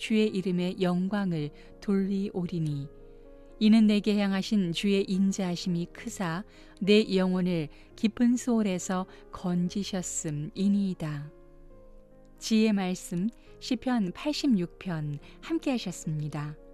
주의 이름의 영광을 돌리오리니 이는 내게 향하신 주의 인자하심이 크사 내 영혼을 깊은 수월에서 건지셨음이니이다. 지혜의 말씀 시편 86편 함께 하셨습니다.